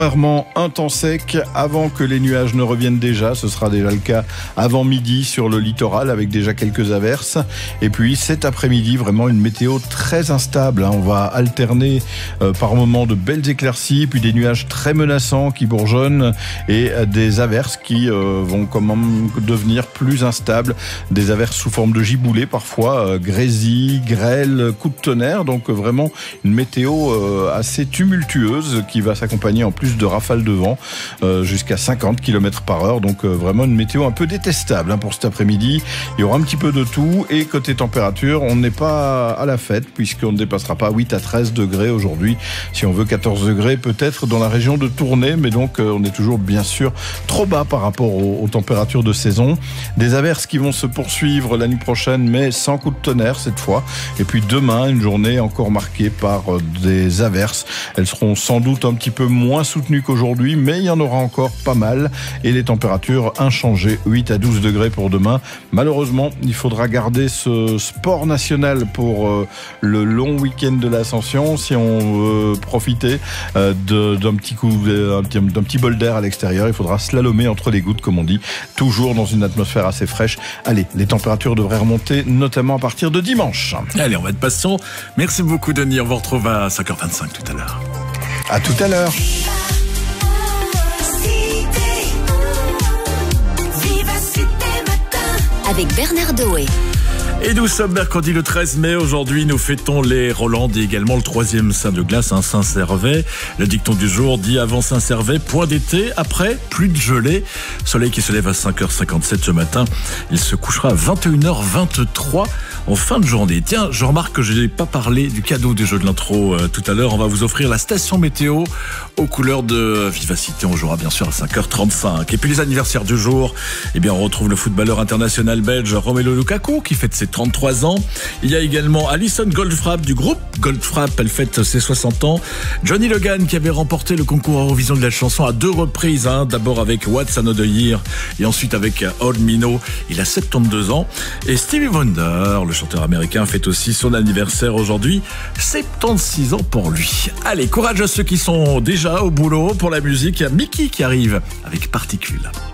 Rarement un temps sec avant que les nuages ne reviennent déjà. Ce sera déjà le cas avant midi sur le littoral avec déjà quelques averses. Et puis cet après-midi, vraiment une météo très instable. On va alterner par moments de belles éclaircies, puis des nuages très menaçants qui bourgeonnent et des averses qui vont quand même devenir plus instables. Des averses sous forme de giboulées parfois, grésilles, grêle, coups de tonnerre. Donc vraiment une météo assez tumultueuse qui va s'accompagner en plus de rafales de vent jusqu'à 50 km/h. Donc vraiment une météo un peu détestable pour cet après-midi. Il y aura un petit peu de tout et côté température, on n'est pas à la fête puisqu'on ne dépassera pas 8 à 13 degrés aujourd'hui. Si on veut 14 degrés peut-être dans la région de Tournai, mais donc on est toujours bien sûr trop bas par rapport aux températures de saison. Des averses qui vont se poursuivre la nuit prochaine mais sans coup de tonnerre cette fois. Et puis demain, une journée encore marquée par des averses. Elles seront sans doute un petit peu moins soutenues qu'aujourd'hui, mais il y en aura encore pas mal et les températures inchangées, 8 à 12 degrés pour demain. Malheureusement, il faudra garder ce sport national pour le long week-end de l'Ascension si on veut profiter d'un petit bol d'air à l'extérieur. Il faudra slalomer entre les gouttes, comme on dit, toujours dans une atmosphère assez fraîche. Allez, les températures devraient remonter, notamment à partir de dimanche. Allez, on va être patient. Merci beaucoup, Denis. On vous retrouve à 5h25 tout à l'heure. À tout à l'heure. Avec Bernard Doé. Et nous sommes mercredi le 13 mai. Aujourd'hui, nous fêtons les Rolandes et également le 3e saint de glace, Saint-Servais. Le dicton du jour dit avant Saint-Servais, point d'été, après, plus de gelée. Soleil qui se lève à 5h57 ce matin. Il se couchera à 21h23 en fin de journée. Tiens, je remarque que je n'ai pas parlé du cadeau du jeu de l'intro tout à l'heure. On va vous offrir la station météo aux couleurs de Vivacité. On jouera bien sûr à 5h35. Et puis les anniversaires du jour, eh bien, on retrouve le footballeur international belge Romelu Lukaku qui fête ses 33 ans. Il y a également Alison Goldfrapp du groupe Goldfrapp, elle fête ses 60 ans. Johnny Logan qui avait remporté le concours Eurovision de la chanson à 2 reprises, d'abord avec What's Another Year et ensuite avec Old Me Now. Il a 72 ans. Et Stevie Wonder, le chanteur américain, fête aussi son anniversaire aujourd'hui. 76 ans pour lui. Allez, courage à ceux qui sont déjà au boulot pour la musique. Il y a Mickey qui arrive avec Particules.